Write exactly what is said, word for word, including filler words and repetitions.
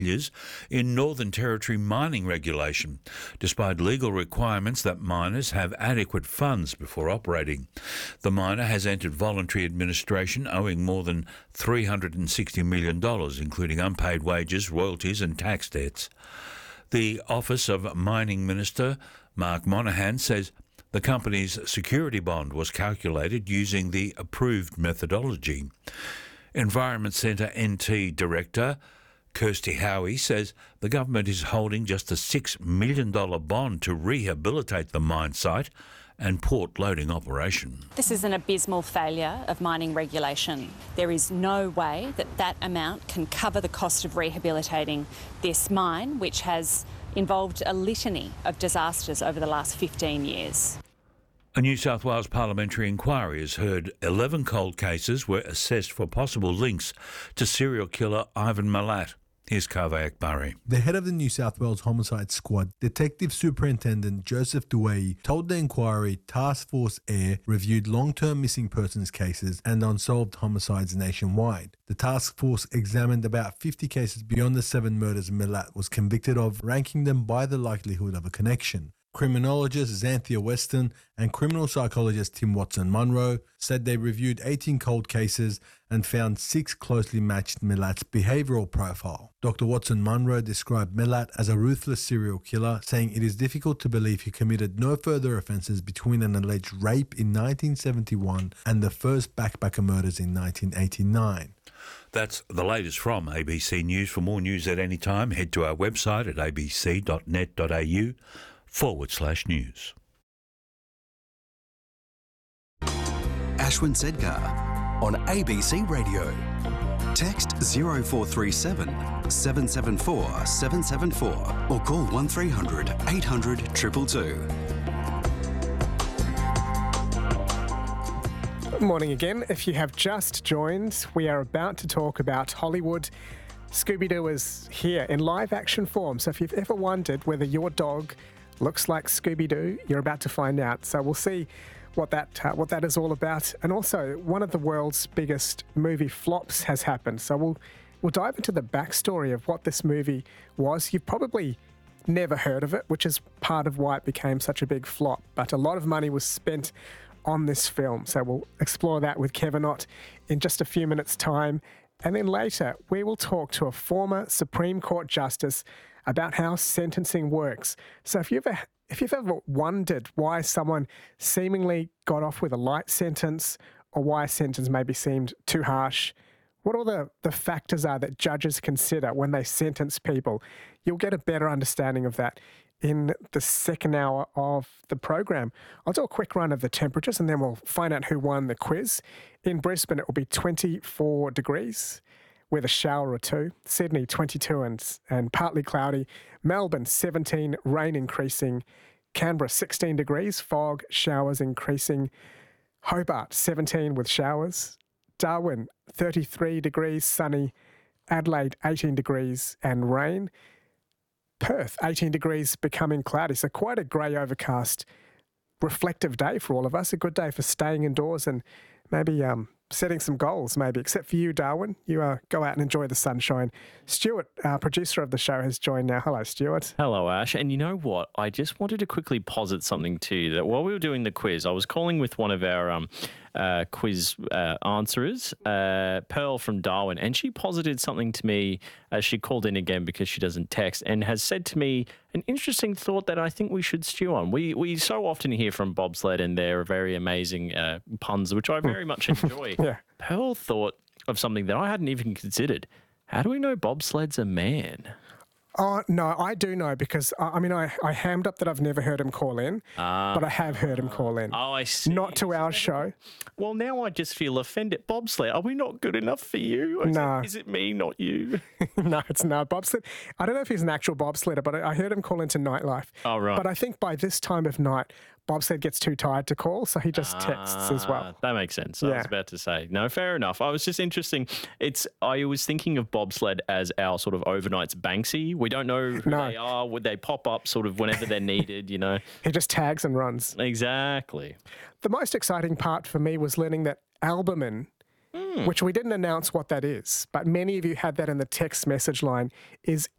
in Northern Territory mining regulation, despite legal requirements that miners have adequate funds before operating. The miner has entered voluntary administration owing more than three hundred sixty million dollars, including unpaid wages, royalties and tax debts. The Office of Mining Minister, Mark Monaghan, says the company's security bond was calculated using the approved methodology. Environment Centre N T Director Kirsty Howie says the government is holding just a six million dollars bond to rehabilitate the mine site and port loading operation. This is an abysmal failure of mining regulation. There is no way that that amount can cover the cost of rehabilitating this mine, which has involved a litany of disasters over the last fifteen years. A New South Wales parliamentary inquiry has heard eleven cold cases were assessed for possible links to serial killer Ivan Milat. Here's Kaveh Akbari. The head of the New South Wales Homicide Squad, Detective Superintendent Joseph Duay, told the inquiry Task Force Air reviewed long-term missing persons cases and unsolved homicides nationwide. The task force examined about fifty cases beyond the seven murders Milat was convicted of, ranking them by the likelihood of a connection. Criminologist Xanthia Weston and criminal psychologist Tim Watson-Munro said they reviewed eighteen cold cases and found six closely matched Milat's behavioural profile. Doctor Watson-Munro described Milat as a ruthless serial killer, saying it is difficult to believe he committed no further offences between an alleged rape in nineteen seventy-one and the first backpacker murders in nineteen eighty-nine. That's the latest from A B C News. For more news at any time, head to our website at abc.net.au forward slash news. Ashwin Sedgar on A B C Radio. Text zero four three seven, seven seven four, seven seven four or call one three hundred, eight hundred, two two two. Good morning again. If you have just joined, we are about to talk about Hollywood. Scooby-Doo is here in live action form. So if you've ever wondered whether your dog looks like Scooby-Doo, you're about to find out. So we'll see what that uh, what that is all about. And also, one of the world's biggest movie flops has happened. So we'll we'll dive into the backstory of what this movie was. You've probably never heard of it, which is part of why it became such a big flop. But a lot of money was spent on this film. So we'll explore that with Kevin Ott in just a few minutes' time. And then later, we will talk to a former Supreme Court Justice about how sentencing works. So if you've ever, if you've ever wondered why someone seemingly got off with a light sentence or why a sentence maybe seemed too harsh, what all the, the factors are that judges consider when they sentence people, you'll get a better understanding of that in the second hour of the program. I'll do a quick run of the temperatures and then we'll find out who won the quiz. In Brisbane, it will be twenty-four degrees with a shower or two. Sydney, twenty-two and, and partly cloudy. Melbourne, seventeen, rain increasing. Canberra, sixteen degrees, fog, showers increasing. Hobart, seventeen with showers. Darwin, thirty-three degrees, sunny. Adelaide, eighteen degrees and rain. Perth, eighteen degrees, becoming cloudy. So quite a grey, overcast, reflective day for all of us. A good day for staying indoors and maybe um, setting some goals, maybe. Except for you, Darwin. You uh, go out and enjoy the sunshine. Stuart, our producer of the show, has joined now. Hello, Stuart. Hello, Ash. And you know what? I just wanted to quickly posit something to you. That while we were doing the quiz, I was calling with one of our um, uh, quiz uh, answerers, uh, Pearl from Darwin, and she posited something to me as she called in again because she doesn't text, and has said to me an interesting thought that I think we should stew on. We we so often hear from bobsled and their very amazing uh, puns, which I very much enjoy. Yeah. Pearl thought of something that I hadn't even considered. How do we know bobsled's a man? Oh, no, I do know because, I, I mean, I, I hammed up that I've never heard him call in, Uh, but I have heard him call in. Oh, I see. Not to our show. Well, now I just feel offended. Bobsled, are we not good enough for you? Or is No. It, is it me, not you? No, it's not bobsled. I don't know if he's an actual bobsledder, but I, I heard him call into Nightlife. Oh, right. But I think by this time of night, bobsled gets too tired to call, so he just texts as well. Ah, that makes sense. I Yeah. was about to say. No, fair enough. I was just interesting. It's I was thinking of bobsled as our sort of overnight's Banksy. We don't know who No. they are. Would they pop up sort of whenever they're needed, you know? He just tags and runs. Exactly. The most exciting part for me was learning that albumin which we didn't announce what that is, but many of you had that in the text message line, is